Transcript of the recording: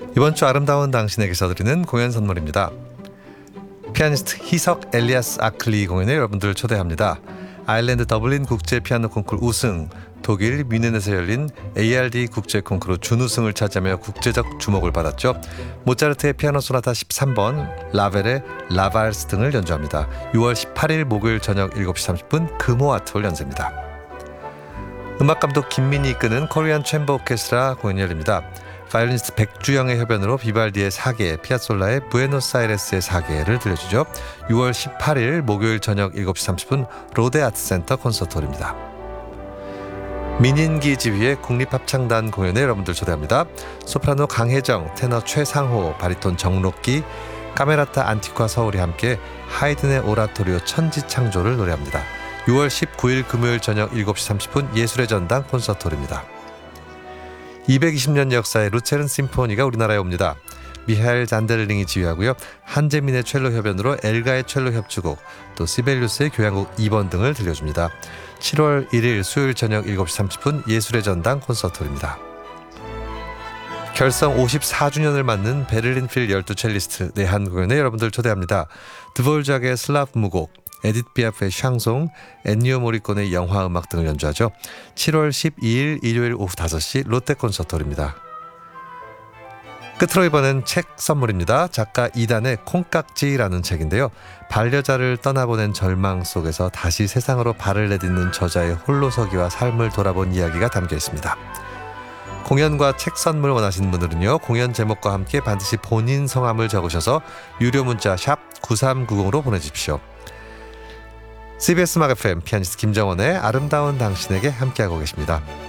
이번 주 아름다운 당신에게서 드리는 공연 선물입니다. 피아니스트 희석 엘리아스 아클리 공연에 여러분들 초대합니다. 아일랜드 더블린 국제 피아노 콩쿠르 우승, 독일 뮌헨에서 열린 ARD 국제 콩쿠르 준우승을 차지하며 국제적 주목을 받았죠. 모차르트의 피아노 소나타 13번, 라벨의 라발스 등을 연주합니다. 6월 18일 목요일 저녁 7시 30분 금호아트홀 연세입니다. 음악감독 김민희 이끄는 코리안 챔버 오케스트라 공연이 열립니다. 바이올리니스트 백주영의 협연으로 비발디의 4개, 피아솔라의 부에노스아이레스의 4개를 들려주죠. 6월 18일 목요일 저녁 7시 30분 로데 아트센터 콘서트홀입니다. 민인기 지휘의 국립합창단 공연에 여러분들 초대합니다. 소프라노 강혜정, 테너 최상호, 바리톤 정록기, 카메라타 안티과 서울이 함께 하이든의 오라토리오 천지창조를 노래합니다. 6월 19일 금요일 저녁 7시 30분 예술의 전당 콘서트홀입니다. 220년 역사의 루체른 심포니가 우리나라에 옵니다. 미하엘 잔데르링이 지휘하고요. 한재민의 첼로 협연으로 엘가의 첼로 협주곡, 또 시벨리우스의 교향곡 2번 등을 들려줍니다. 7월 1일 수요일 저녁 7시 30분 예술의 전당 콘서트홀입니다. 결성 54주년을 맞는 베를린 필 12첼리스트 내한 공연에 여러분들 초대합니다. 드볼작의 슬라브 무곡, 에디트 피아프의 샹송, 엔니오 모리콘의 영화 음악 등을 연주하죠. 7월 12일 일요일 오후 5시 롯데 콘서트홀입니다. 끝으로 이번엔 책 선물입니다. 작가 이단의 콩깍지라는 책인데요. 반려자를 떠나보낸 절망 속에서 다시 세상으로 발을 내딛는 저자의 홀로서기와 삶을 돌아본 이야기가 담겨 있습니다. 공연과 책 선물 원하시는 분들은요. 공연 제목과 함께 반드시 본인 성함을 적으셔서 유료 문자 샵 9390으로 보내주십시오. CBS 음악 FM 피아니스트 김정원의 아름다운 당신에게 함께하고 계십니다.